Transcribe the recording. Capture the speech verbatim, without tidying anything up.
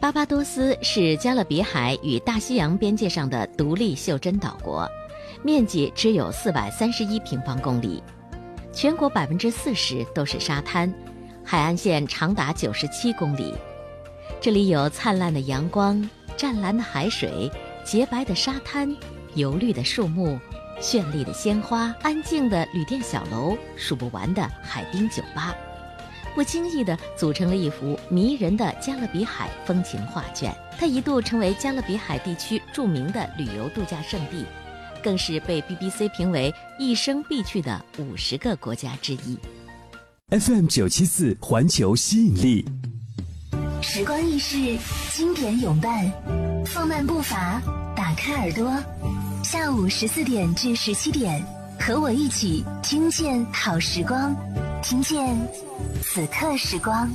巴巴多斯是加勒比海与大西洋边界上的独立袖珍岛国，面积只有四百三十一平方公里，全国百分之四十都是沙滩，海岸线长达九十七公里。这里有灿烂的阳光、湛蓝的海水、洁白的沙滩、油绿的树木、绚丽的鲜花、安静的旅店小楼、数不完的海滨酒吧，不经意地组成了一幅迷人的加勒比海风情画卷。它一度成为加勒比海地区著名的旅游度假胜地，更是被 B B C 评为一生必去的五十个国家之一。 F M 九七四环球吸引力， 时光易逝，经典永伴，放慢步伐，打开耳朵，下午十四点至十七点，和我一起听见好时光，听见此刻时光。